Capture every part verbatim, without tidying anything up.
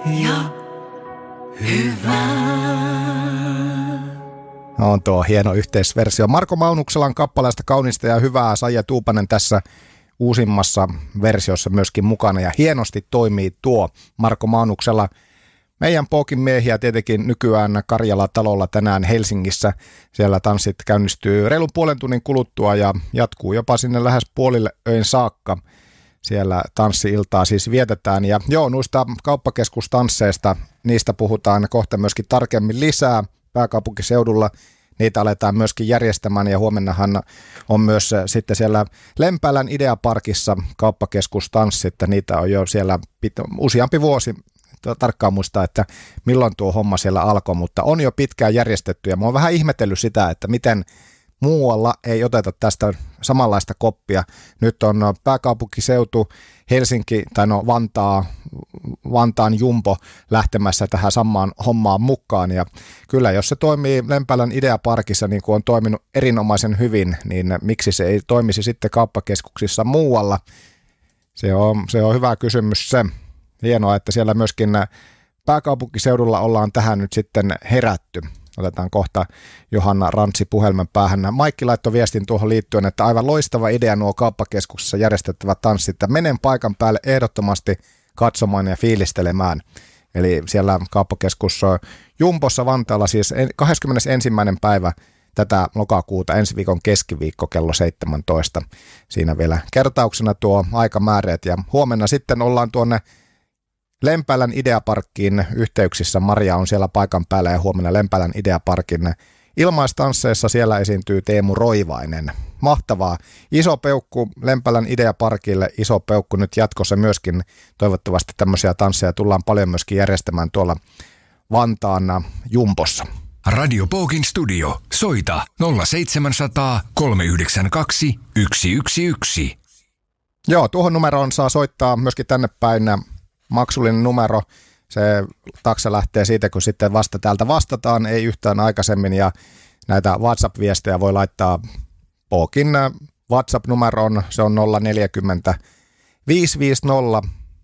ja hyvää. On tuo hieno yhteisversio. Marko Maunukselan kappaleesta Kaunista ja hyvää. Saija Tuupanen tässä uusimmassa versiossa myöskin mukana ja hienosti toimii tuo Marko Maunuksella. Meidän Pookin miehiä tietenkin nykyään Karjala-talolla tänään Helsingissä. Siellä tanssit käynnistyy reilun puolen tunnin kuluttua ja jatkuu jopa sinne lähes puolille öin saakka. Siellä tanssi-iltaa siis vietetään. Ja joo, noista kauppakeskustansseista, niistä puhutaan kohta myöskin tarkemmin lisää pääkaupunkiseudulla. Niitä aletaan myöskin järjestämään ja huomennahan on myös sitten siellä Lempäälän Ideaparkissa kauppakeskustanssit. Niitä on jo siellä pit- useampi vuosi. Tarkkaan muistaa, että milloin tuo homma siellä alkoi, mutta on jo pitkään järjestetty ja mä oon vähän ihmetellyt sitä, että miten muualla ei oteta tästä samanlaista koppia. Nyt on pääkaupunkiseutu, Helsinki tai no Vantaa, Vantaan Jumbo lähtemässä tähän samaan hommaan mukaan ja kyllä jos se toimii Lempäälän Ideaparkissa niin kuin on toiminut erinomaisen hyvin, niin miksi se ei toimisi sitten kauppakeskuksissa muualla? Se on, se on hyvä kysymys se. Hienoa, että siellä myöskin pääkaupunkiseudulla ollaan tähän nyt sitten herätty. Otetaan kohta Johanna Rantsi puhelimen päähän. Maikki laittoi viestin tuohon liittyen, että aivan loistava idea nuo kauppakeskuksessa järjestettävät tanssit. Menen paikan päälle ehdottomasti katsomaan ja fiilistelemään. Eli siellä kauppakeskus Jumbossa Vantaalla siis kahdeskymmenesensimmäinen päivä tätä lokakuuta, ensi viikon keskiviikko kello seitsemäntoista. Siinä vielä kertauksena tuo aikamääreet ja huomenna sitten ollaan tuonne Lempäälän Ideaparkkiin yhteyksissä. Maria on siellä paikan päällä ja huomenna Lempäälän Ideaparkin ilmaistansseissa siellä esiintyy Teemu Roivainen. Mahtavaa. Iso peukku Lempäälän Ideaparkille, iso peukku nyt jatkossa myöskin. Toivottavasti tämmöisiä tansseja tullaan paljon myöskin järjestämään tuolla Vantaan Jumbossa. Radio Pookin studio. Soita nolla seitsemän nolla nolla kolme yhdeksän kaksi yksi yksi yksi. Joo, tuohon numeroon saa soittaa myöskin tänne päin. Maksullinen numero, se taksa lähtee siitä, kun sitten vasta täältä vastataan, ei yhtään aikaisemmin, ja näitä WhatsApp-viestejä voi laittaa Pookin WhatsApp-numeroon, se on nolla neljäkymmentä viisi viisi nolla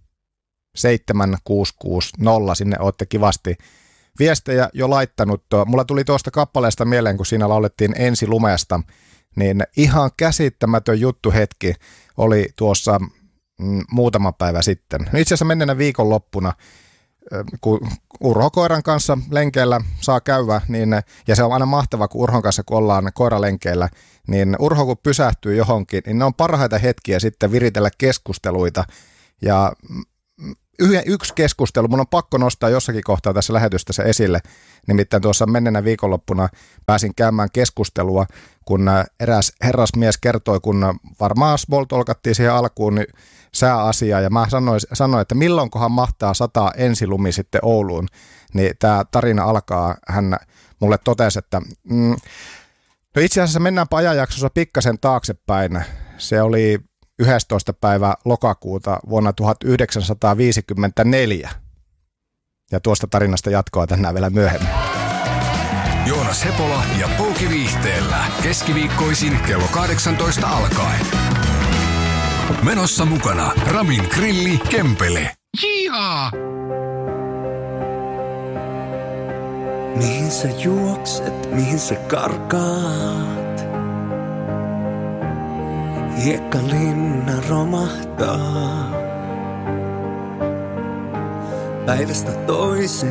seitsemän kuusi kuusi nolla, sinne olette kivasti viestejä jo laittanut. Mulla tuli tuosta kappaleesta mieleen, kun siinä laulettiin Ensi lumesta, niin ihan käsittämätön juttuhetki oli tuossa muutama päivä sitten. No itse asiassa menneenä viikonloppuna, kun Urho koiran kanssa lenkeillä saa käydä, niin, ja se on aina mahtavaa, kun Urhon kanssa kun ollaan koiralenkeillä, niin Urho kun pysähtyy johonkin, niin ne on parhaita hetkiä sitten viritellä keskusteluita. Ja yksi keskustelu, mun on pakko nostaa jossakin kohtaa tässä lähetystä se esille, nimittäin tuossa menneenä viikonloppuna pääsin käymään keskustelua, kun eräs herrasmies kertoi, kun varmaan smalltalkattiin siihen alkuun niin sääasiaa, ja mä sanoin, sanoin, että milloinkohan mahtaa sataa ensilumi sitten Ouluun, niin tämä tarina alkaa, hän mulle totesi, että mm, no itse asiassa mennäänpä ajanjaksossa pikkasen taaksepäin, se oli yhdestoista päivä lokakuuta vuonna tuhatyhdeksänsataaviisikymmentäneljä. Ja tuosta tarinasta jatkoa tänään vielä myöhemmin. Joonas Hepola ja Pouki Viihteellä. Keskiviikkoisin kello kahdeksantoista alkaen. Menossa mukana Ramin Grilli Kempele. Jihaa! Mihin sä juokset, mihin sä karkaat? Hiekkalinna romahtaa. Päivästä toiseen